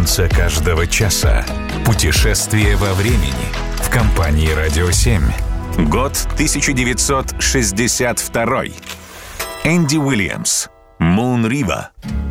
солнце каждого часа. Путешествие во времени в компании «Радио 7». Год 1962. Энди Уильямс. «Moon River».